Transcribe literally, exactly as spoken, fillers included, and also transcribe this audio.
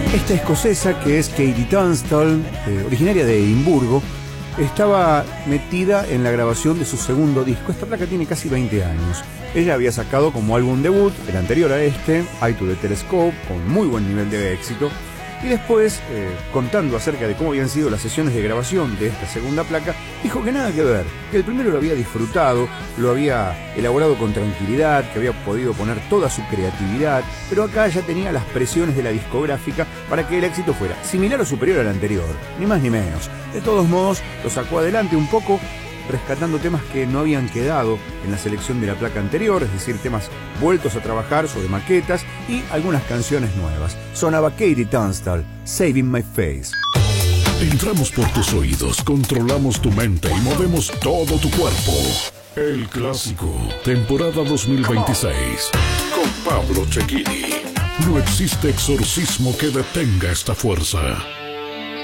Esta escocesa, que es Katie Tunstall, eh, originaria de Edimburgo, estaba metida en la grabación de su segundo disco. Esta placa tiene casi veinte años. Ella había sacado como álbum debut, el anterior a este, Eye to the Telescope, con muy buen nivel de éxito. Y después, eh, contando acerca de cómo habían sido las sesiones de grabación de esta segunda placa, dijo que nada que ver, que el primero lo había disfrutado, lo había elaborado con tranquilidad, que había podido poner toda su creatividad, pero acá ya tenía las presiones de la discográfica para que el éxito fuera similar o superior al anterior, ni más ni menos. De todos modos, lo sacó adelante un poco, rescatando temas que no habían quedado en la selección de la placa anterior, es decir, temas vueltos a trabajar sobre maquetas y algunas canciones nuevas. Sonaba Katie Tunstall, Saving My Face. Entramos por tus oídos, controlamos tu mente y movemos todo tu cuerpo. El Clásico, temporada dos mil veintiséis, con Pablo Cecchini. No existe exorcismo que detenga esta fuerza.